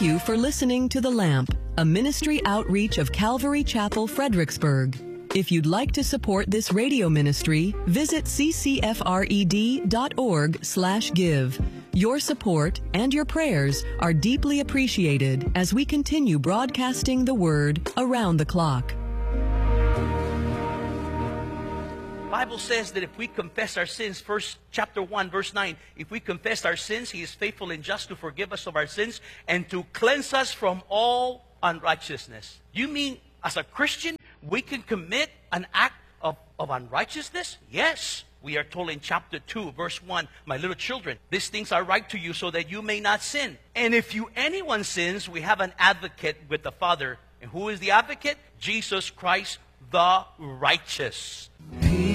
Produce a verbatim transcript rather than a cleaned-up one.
Thank you for listening to The Lamp, a ministry outreach of Calvary Chapel, Fredericksburg. If you'd like to support this radio ministry, visit c c f r e d dot org slash give. Your support and your prayers are deeply appreciated as we continue broadcasting the Word around the clock. The Bible says that if we confess our sins, first chapter one, verse nine, if we confess our sins, He is faithful and just to forgive us of our sins and to cleanse us from all unrighteousness. You mean as a Christian, we can commit an act of, of unrighteousness? Yes. We are told in chapter two, verse one, my little children, these things I write to you so that you may not sin. And if you anyone sins, we have an advocate with the Father. And who is the advocate? Jesus Christ, the righteous.